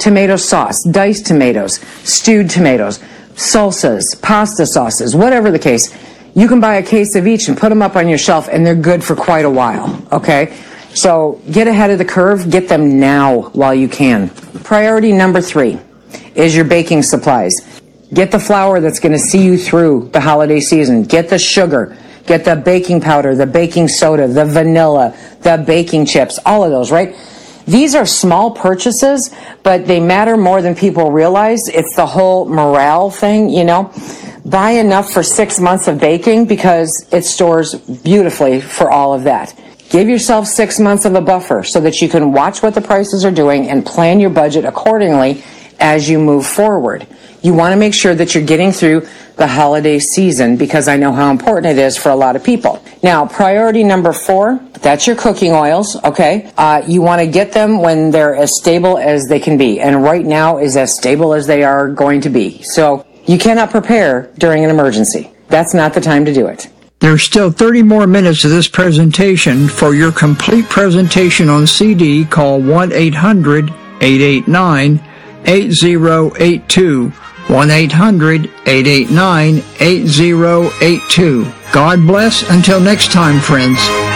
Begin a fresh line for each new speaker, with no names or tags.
tomato sauce, diced tomatoes, stewed tomatoes, salsas, pasta sauces, whatever the case. You can buy a case of each and put them up on your shelf, and they're good for quite a while, okay? So get ahead of the curve. Get them now while you can. Priority number 3 is your baking supplies. Get the flour that's going to see you through the holiday season. Get the sugar. Get the baking powder, the baking soda, the vanilla, the baking chips, all of those, right? These are small purchases, but they matter more than people realize. It's the whole morale thing, you know. Buy enough for 6 months of baking because it stores beautifully for all of that. Give yourself 6 months of a buffer so that you can watch what the prices are doing and plan your budget accordingly as you move forward. You want to make sure that you're getting through the holiday season because I know how important it is for a lot of people. Now, priority number 4, that's your cooking oils, okay? You want to get them when they're as stable as they can be, and right now is as stable as they are going to be. So you cannot prepare during an emergency. That's not the time to do it.
There's still 30 more minutes of this presentation. For your complete presentation on CD, call 1-800-889-8082. 1-800-889-8082. God bless. Until next time, friends.